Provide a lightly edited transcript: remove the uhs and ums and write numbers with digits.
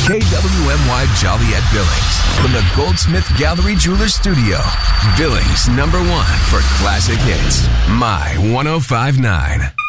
KWMY Joliet Billings from the Goldsmith Gallery Jeweler Studio. Billings #1 for classic hits. My 105.9.